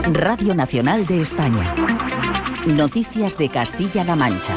Radio Nacional de España. Noticias de Castilla-La Mancha.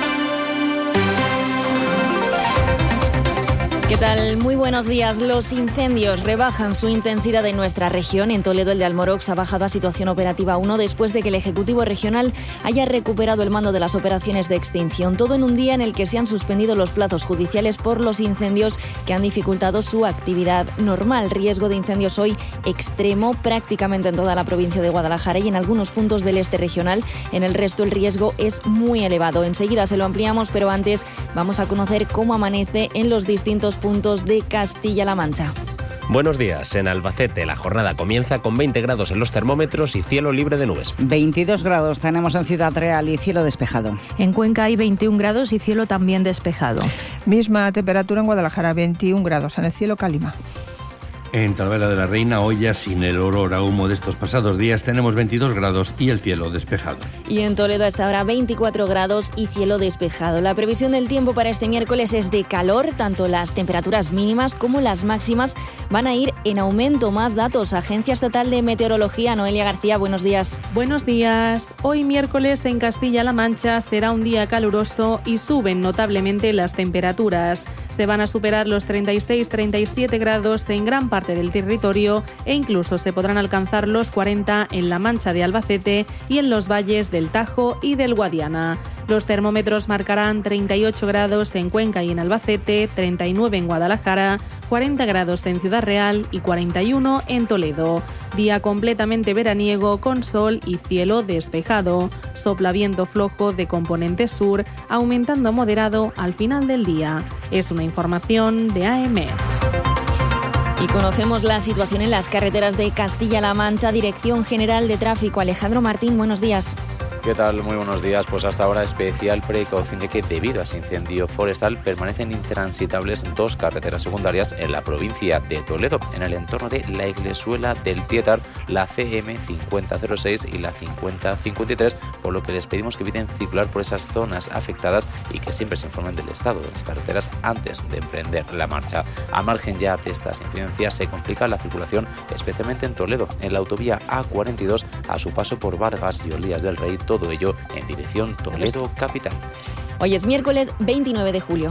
¿Qué tal? Muy buenos días. Los incendios rebajan su intensidad en nuestra región. En Toledo, el de Almorox ha bajado a situación operativa 1 después de que el Ejecutivo Regional haya recuperado el mando de las operaciones de extinción. Todo en un día en el que se han suspendido los plazos judiciales por los incendios que han dificultado su actividad normal. Riesgo de incendios hoy extremo prácticamente en toda la provincia de Guadalajara y en algunos puntos del este regional. En el resto el riesgo es muy elevado. Enseguida se lo ampliamos, pero antes vamos a conocer cómo amanece en los distintos puntos de Castilla-La Mancha. Buenos días. En Albacete la jornada comienza con 20 grados en los termómetros y cielo libre de nubes. 22 grados tenemos en Ciudad Real y cielo despejado. En Cuenca hay 21 grados y cielo también despejado. Misma temperatura en Guadalajara, 21 grados en el cielo Calima. En Talavera de la Reina, hoy ya sin el olor a humo de estos pasados días, tenemos 22 grados y el cielo despejado. Y en Toledo hasta ahora 24 grados y cielo despejado. La previsión del tiempo para este miércoles es de calor. Tanto las temperaturas mínimas como las máximas van a ir en aumento. Más datos. Agencia Estatal de Meteorología. Noelia García, buenos días. Buenos días. Hoy miércoles en Castilla-La Mancha será un día caluroso y suben notablemente las temperaturas. Se van a superar los 36-37 grados en gran parte del territorio e incluso se podrán alcanzar los 40 en la Mancha de Albacete y en los valles del Tajo y del Guadiana. Los termómetros marcarán 38 grados en Cuenca y en Albacete, 39 en Guadalajara, 40 grados en Ciudad Real y 41 en Toledo. Día completamente veraniego con sol y cielo despejado. Sopla viento flojo de componente sur, aumentando a moderado al final del día. Es una información de AEMET. Y conocemos la situación en las carreteras de Castilla-La Mancha. Dirección General de Tráfico. Alejandro Martín, buenos días. ¿Qué tal? Muy buenos días. Pues hasta ahora especial precaución de que debido a ese incendio forestal permanecen intransitables dos carreteras secundarias en la provincia de Toledo, en el entorno de la Iglesuela del Tietar, la CM 5006 y la 5053, por lo que les pedimos que eviten circular por esas zonas afectadas y que siempre se informen del estado de las carreteras antes de emprender la marcha. A margen ya de estas incidencias se complica la circulación, especialmente en Toledo, en la autovía A42 a su paso por Vargas y Olías del Rey, todo ello en dirección Toledo capital. Hoy es miércoles 29 de julio.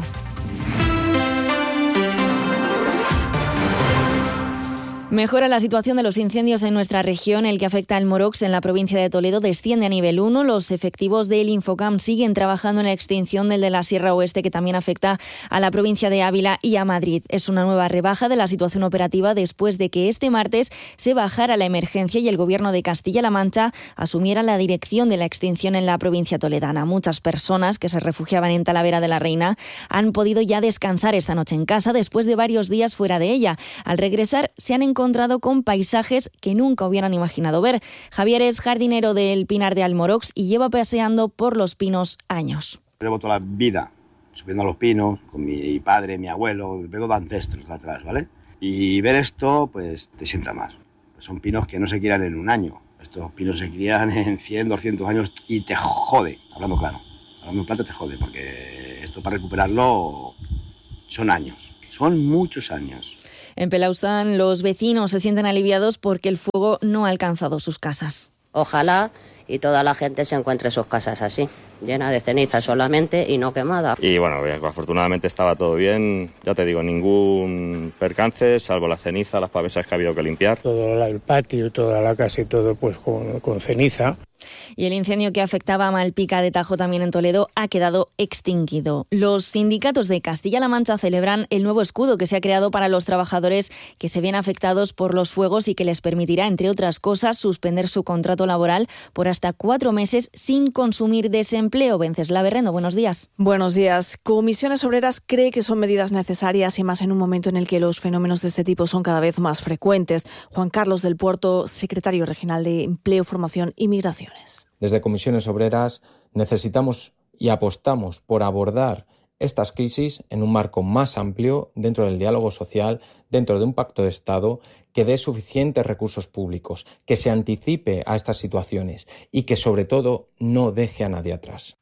Mejora la situación de los incendios en nuestra región. El que afecta a Almorox en la provincia de Toledo desciende a nivel 1. Los efectivos del Infocam siguen trabajando en la extinción del de la Sierra Oeste, que también afecta a la provincia de Ávila y a Madrid. Es una nueva rebaja de la situación operativa después de que este martes se bajara la emergencia y el Gobierno de Castilla-La Mancha asumiera la dirección de la extinción en la provincia toledana. Muchas personas que se refugiaban en Talavera de la Reina han podido ya descansar esta noche en casa después de varios días fuera de ella. Al regresar se han encontrado con paisajes que nunca hubieran imaginado ver. Javier es jardinero del Pinar de Almorox y lleva paseando por los pinos años. Llevo toda la vida subiendo a los pinos con mi padre, mi abuelo, vengo de ancestros de atrás, ¿vale? Y ver esto, pues te sienta más. Son pinos que no se crían en un año. Estos pinos se crían en 100, 200 años y te jode, hablando claro. Hablando en plata te jode, porque esto para recuperarlo son años, son muchos años. En Pelauzán los vecinos se sienten aliviados porque el fuego no ha alcanzado sus casas. Ojalá y toda la gente se encuentre sus casas así, llena de ceniza solamente y no quemada. Y bueno, afortunadamente estaba todo bien, ya te digo, ningún percance, salvo la ceniza, las pavesas que ha habido que limpiar. Todo el patio, toda la casa y todo pues con ceniza. Y el incendio que afectaba a Malpica de Tajo, también en Toledo, ha quedado extinguido. Los sindicatos de Castilla-La Mancha celebran el nuevo escudo que se ha creado para los trabajadores que se ven afectados por los fuegos y que les permitirá, entre otras cosas, suspender su contrato laboral por hasta 4 meses sin consumir desempleo. Venceslao Berrendo, buenos días. Buenos días. Comisiones Obreras cree que son medidas necesarias y más en un momento en el que los fenómenos de este tipo son cada vez más frecuentes. Juan Carlos del Puerto, secretario regional de Empleo, Formación y Migración. Desde Comisiones Obreras necesitamos y apostamos por abordar estas crisis en un marco más amplio dentro del diálogo social, dentro de un pacto de Estado que dé suficientes recursos públicos, que se anticipe a estas situaciones y que sobre todo no deje a nadie atrás.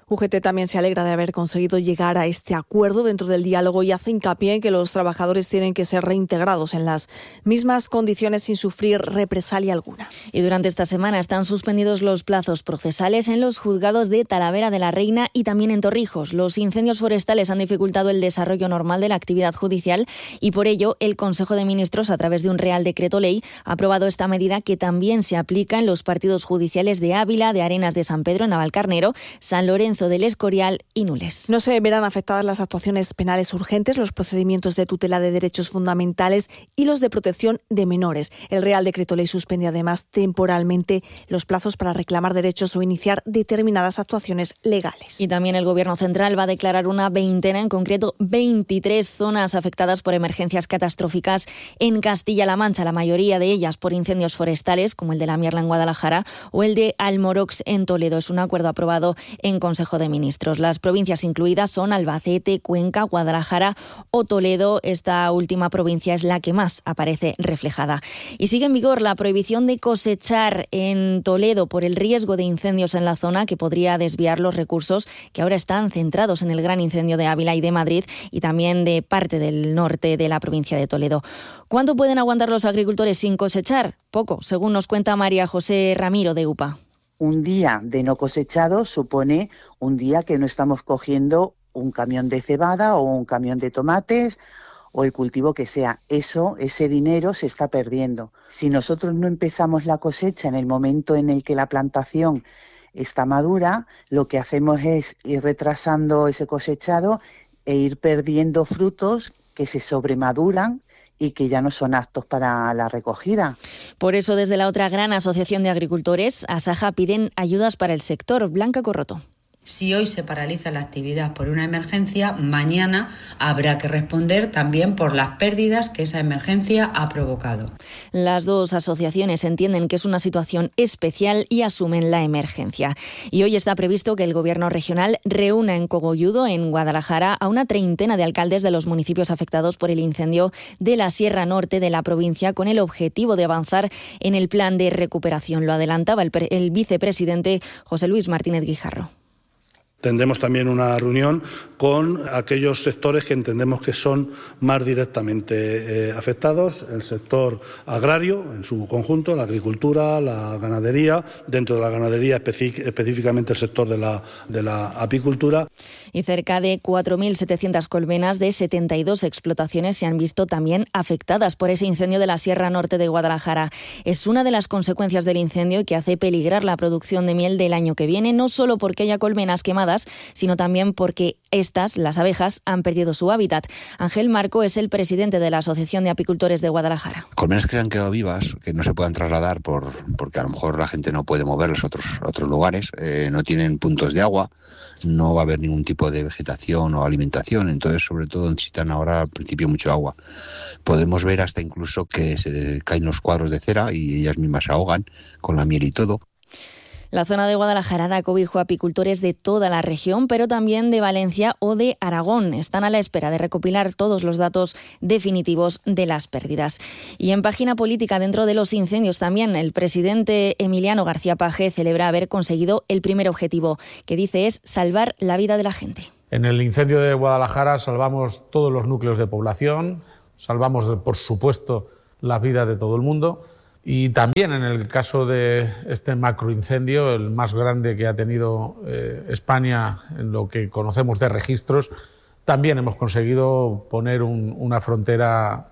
UGT también se alegra de haber conseguido llegar a este acuerdo dentro del diálogo y hace hincapié en que los trabajadores tienen que ser reintegrados en las mismas condiciones sin sufrir represalia alguna. Y durante esta semana están suspendidos los plazos procesales en los juzgados de Talavera de la Reina y también en Torrijos. Los incendios forestales han dificultado el desarrollo normal de la actividad judicial y por ello el Consejo de Ministros, a través de un Real Decreto Ley, ha aprobado esta medida que también se aplica en los partidos judiciales de Ávila, de Arenas de San Pedro, Navalcarnero, San Lorenzo del Escorial y Nules. No se verán afectadas las actuaciones penales urgentes, los procedimientos de tutela de derechos fundamentales y los de protección de menores. El Real Decreto Ley suspende además temporalmente los plazos para reclamar derechos o iniciar determinadas actuaciones legales. Y también el Gobierno central va a declarar una veintena, en concreto 23 zonas afectadas por emergencias catastróficas en Castilla-La Mancha, la mayoría de ellas por incendios forestales, como el de la Mierla en Guadalajara o el de Almorox en Toledo. Es un acuerdo aprobado en Consejo de Ministros. Las provincias incluidas son Albacete, Cuenca, Guadalajara o Toledo. Esta última provincia es la que más aparece reflejada. Y sigue en vigor la prohibición de cosechar en Toledo por el riesgo de incendios en la zona, que podría desviar los recursos que ahora están centrados en el gran incendio de Ávila y de Madrid y también de parte del norte de la provincia de Toledo. ¿Cuánto pueden aguantar los agricultores sin cosechar? Poco, según nos cuenta María José Ramiro de UPA. Un día de no cosechado supone un día que no estamos cogiendo un camión de cebada o un camión de tomates o el cultivo que sea. Ese dinero se está perdiendo. Si nosotros no empezamos la cosecha en el momento en el que la plantación está madura, lo que hacemos es ir retrasando ese cosechado e ir perdiendo frutos que se sobremaduran y que ya no son aptos para la recogida. Por eso, desde la otra gran asociación de agricultores, Asaja, piden ayudas para el sector. Blanca Corroto. Si hoy se paraliza la actividad por una emergencia, mañana habrá que responder también por las pérdidas que esa emergencia ha provocado. Las dos asociaciones entienden que es una situación especial y asumen la emergencia. Y hoy está previsto que el Gobierno regional reúna en Cogolludo, en Guadalajara, a una treintena de alcaldes de los municipios afectados por el incendio de la Sierra Norte de la provincia, con el objetivo de avanzar en el plan de recuperación. Lo adelantaba el vicepresidente José Luis Martínez Guijarro. Tendremos también una reunión con aquellos sectores que entendemos que son más directamente afectados, el sector agrario en su conjunto, la agricultura, la ganadería, dentro de la ganadería específicamente el sector de la apicultura. Y cerca de 4.700 colmenas de 72 explotaciones se han visto también afectadas por ese incendio de la Sierra Norte de Guadalajara. Es una de las consecuencias del incendio que hace peligrar la producción de miel del año que viene, no solo porque haya colmenas quemadas, sino también porque estas, las abejas, han perdido su hábitat. Ángel Marco es el presidente de la Asociación de Apicultores de Guadalajara. Colmenas que se han quedado vivas, que no se puedan trasladar porque a lo mejor la gente no puede moverlas a otros lugares, no tienen puntos de agua, no va a haber ningún tipo de vegetación o alimentación, entonces sobre todo necesitan ahora al principio mucho agua. Podemos ver hasta incluso que se caen los cuadros de cera y ellas mismas se ahogan con la miel y todo. La zona de Guadalajara da cobijo a apicultores de toda la región, pero también de Valencia o de Aragón. Están a la espera de recopilar todos los datos definitivos de las pérdidas. Y en página política, dentro de los incendios también, el presidente Emiliano García Paje celebra haber conseguido el primer objetivo, que dice es salvar la vida de la gente. En el incendio de Guadalajara salvamos todos los núcleos de población, salvamos, por supuesto, la vida de todo el mundo. Y también en el caso de este macroincendio, el más grande que ha tenido España en lo que conocemos de registros, también hemos conseguido poner una frontera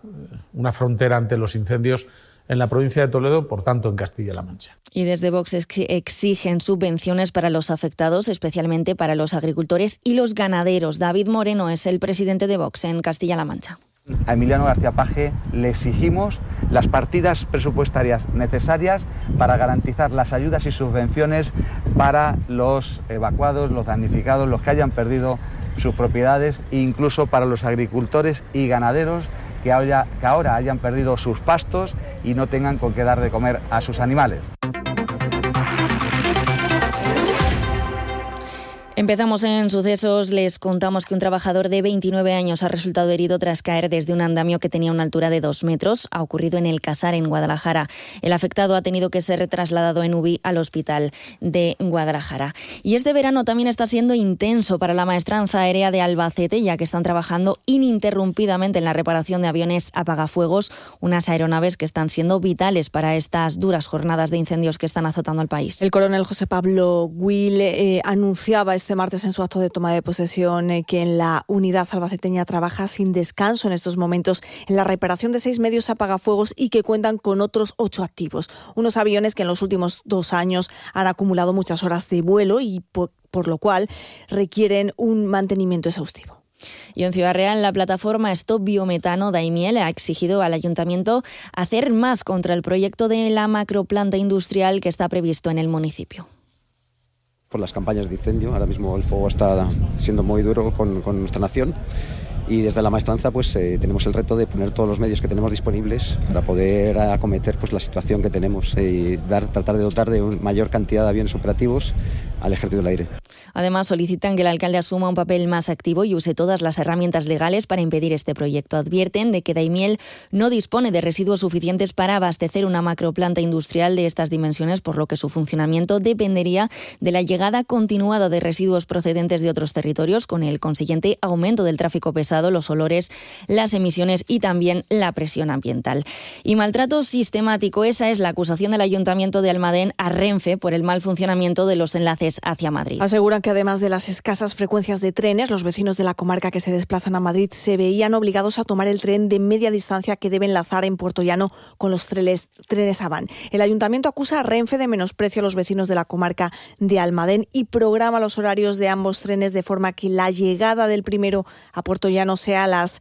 ante los incendios en la provincia de Toledo, por tanto en Castilla-La Mancha. Y desde Vox exigen subvenciones para los afectados, especialmente para los agricultores y los ganaderos. David Moreno es el presidente de Vox en Castilla-La Mancha. A Emiliano García Paje le exigimos las partidas presupuestarias necesarias para garantizar las ayudas y subvenciones para los evacuados, los damnificados, los que hayan perdido sus propiedades e incluso para los agricultores y ganaderos que ahora hayan perdido sus pastos y no tengan con qué dar de comer a sus animales. Empezamos en sucesos. Les contamos que un trabajador de 29 años ha resultado herido tras caer desde un andamio que tenía una altura de 2 metros. Ha ocurrido en El Casar, en Guadalajara. El afectado ha tenido que ser trasladado en UVI al hospital de Guadalajara. Y este verano también está siendo intenso para la Maestranza Aérea de Albacete, ya que están trabajando ininterrumpidamente en la reparación de aviones apagafuegos, unas aeronaves que están siendo vitales para estas duras jornadas de incendios que están azotando al país. El coronel José Pablo Will anunciaba este martes en su acto de toma de posesión que en la unidad albaceteña trabaja sin descanso en estos momentos en la reparación de 6 medios apagafuegos y que cuentan con otros 8 activos. Unos aviones que en los últimos 2 años han acumulado muchas horas de vuelo y por lo cual requieren un mantenimiento exhaustivo. Y en Ciudad Real, la plataforma Stop Biometano Daimiel ha exigido al ayuntamiento hacer más contra el proyecto de la macroplanta industrial que está previsto en el municipio. Por las campañas de incendio, ahora mismo el fuego está siendo muy duro con nuestra nación y desde la Maestranza tenemos el reto de poner todos los medios que tenemos disponibles para poder acometer la situación que tenemos y tratar de dotar de una mayor cantidad de aviones operativos al Ejército del Aire. Además, solicitan que el alcalde asuma un papel más activo y use todas las herramientas legales para impedir este proyecto. Advierten de que Daimiel no dispone de residuos suficientes para abastecer una macroplanta industrial de estas dimensiones, por lo que su funcionamiento dependería de la llegada continuada de residuos procedentes de otros territorios, con el consiguiente aumento del tráfico pesado, los olores, las emisiones y también la presión ambiental. Y maltrato sistemático, esa es la acusación del Ayuntamiento de Almadén a Renfe por el mal funcionamiento de los enlaces hacia Madrid. Aseguran que además de las escasas frecuencias de trenes, los vecinos de la comarca que se desplazan a Madrid se veían obligados a tomar el tren de media distancia que debe enlazar en Puertollano con los trenes Avant. El Ayuntamiento acusa a Renfe de menosprecio a los vecinos de la comarca de Almadén y programa los horarios de ambos trenes de forma que la llegada del primero a Puertollano sea a las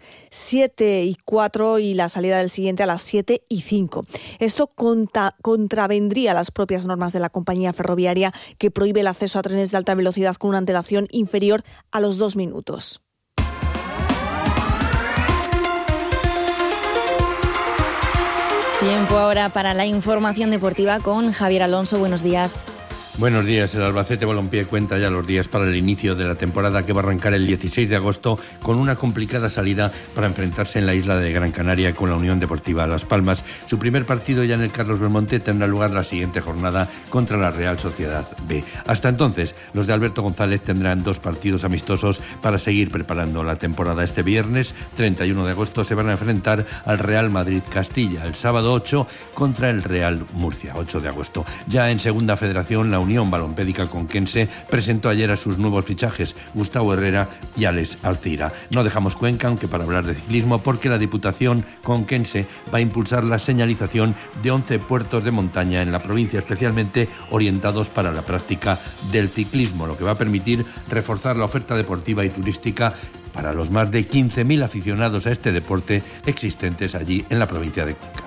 7:04 y la salida del siguiente a las 7:05. Esto contravendría las propias normas de la compañía ferroviaria, que prohíbe el acceso a trenes de alta velocidad con una antelación inferior a los 2 minutos. Tiempo ahora para la información deportiva con Javier Alonso. Buenos días. Buenos días. El Albacete Balompié cuenta ya los días para el inicio de la temporada, que va a arrancar el 16 de agosto con una complicada salida para enfrentarse en la isla de Gran Canaria con la Unión Deportiva Las Palmas. Su primer partido ya en el Carlos Belmonte tendrá lugar la siguiente jornada contra la Real Sociedad B. Hasta entonces, los de Alberto González tendrán 2 partidos amistosos para seguir preparando la temporada. Este viernes 31 de agosto se van a enfrentar al Real Madrid Castilla, el sábado 8 contra el Real Murcia, 8 de agosto. Ya en Segunda Federación, la Unión Balompédica Conquense presentó ayer a sus nuevos fichajes, Gustavo Herrera y Alex Alcira. No dejamos Cuenca, aunque para hablar de ciclismo, porque la Diputación Conquense va a impulsar la señalización de 11 puertos de montaña en la provincia, especialmente orientados para la práctica del ciclismo, lo que va a permitir reforzar la oferta deportiva y turística para los más de 15.000 aficionados a este deporte existentes allí en la provincia de Cuenca.